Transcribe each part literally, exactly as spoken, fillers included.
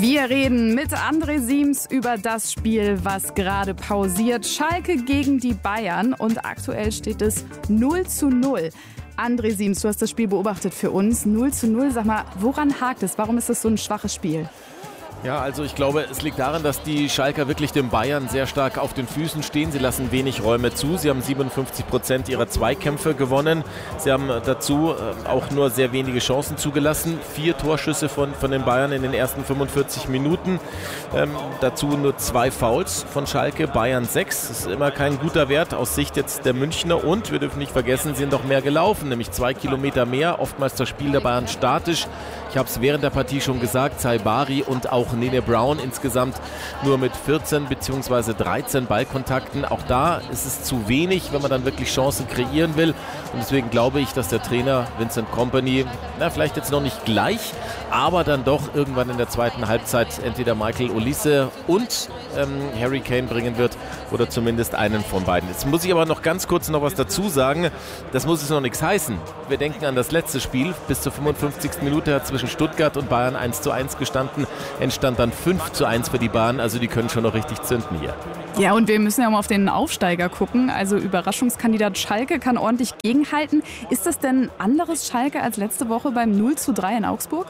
Wir reden mit André Siems über das Spiel, was gerade pausiert. Schalke gegen die Bayern und aktuell steht es null zu null. André Siems, du hast das Spiel beobachtet für uns. null zu null, sag mal, woran hakt es? Warum ist das so ein schwaches Spiel? Ja, also ich glaube, es liegt daran, dass die Schalker wirklich den Bayern sehr stark auf den Füßen stehen. Sie lassen wenig Räume zu. Sie haben siebenundfünfzig Prozent ihrer Zweikämpfe gewonnen. Sie haben dazu auch nur sehr wenige Chancen zugelassen. Vier Torschüsse von, von den Bayern in den ersten fünfundvierzig Minuten. Ähm, dazu nur zwei Fouls von Schalke, Bayern sechs. Das ist immer kein guter Wert aus Sicht jetzt der Münchner. Und wir dürfen nicht vergessen, sie sind doch mehr gelaufen, nämlich zwei Kilometer mehr. Oftmals das Spiel der Bayern statisch. Ich habe es während der Partie schon gesagt, Saibari und auch Nene Brown insgesamt nur mit vierzehn bzw. dreizehn Ballkontakten. Auch da ist es zu wenig, wenn man dann wirklich Chancen kreieren will. Und deswegen glaube ich, dass der Trainer Vincent Kompany, na, vielleicht jetzt noch nicht gleich, aber dann doch irgendwann in der zweiten Halbzeit entweder Michael Olise und ähm, Harry Kane bringen wird oder zumindest einen von beiden. Jetzt muss ich aber noch ganz kurz noch was dazu sagen. Das muss jetzt noch nichts heißen. Wir denken an das letzte Spiel. Bis zur fünfundfünfzigsten Minute hat zwischen Stuttgart und Bayern eins zu eins gestanden. Entstand dann fünf zu eins für die Bayern. Also die können schon noch richtig zünden hier. Ja, und wir müssen ja mal auf den Aufsteiger gucken. Also Überraschungskandidat Schalke kann ordentlich gegenhalten. Ist das denn ein anderes Schalke als letzte Woche beim null zu drei in Augsburg?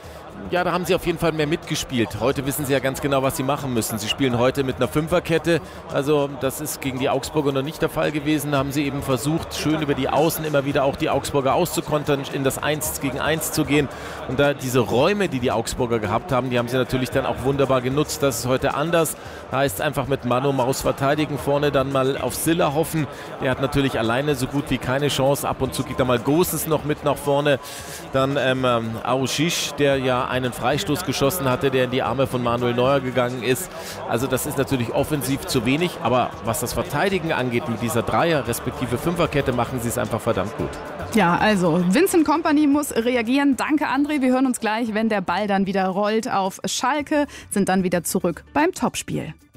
Ja, da haben sie auf jeden Fall mehr mitgespielt. Heute wissen sie ja ganz genau, was sie machen müssen. Sie spielen heute mit einer Fünferkette. Also das ist gegen die Augsburger noch nicht der Fall gewesen. Da haben sie eben versucht, schön über die Außen immer wieder auch die Augsburger auszukontern, in das eins gegen eins zu gehen. Und da diese Räume, die die Augsburger gehabt haben, die haben sie natürlich dann auch wunderbar genutzt. Das ist heute anders. Da heißt es einfach mit Mano Maus verteidigen, vorne dann mal auf Silla hoffen. Der hat natürlich alleine so gut wie keine Chance. Ab und zu geht da mal Gosens noch mit nach vorne. Dann ähm, Aouchiche, der ja einen Freistoß geschossen hatte, der in die Arme von Manuel Neuer gegangen ist. Also das ist natürlich offensiv zu wenig, aber was das Verteidigen angeht, mit dieser Dreier- respektive Fünferkette machen sie es einfach verdammt gut. Ja, also Vincent Kompany muss reagieren. Danke, André. Wir hören uns gleich, wenn der Ball dann wieder rollt auf Schalke, sind dann wieder zurück beim Topspiel.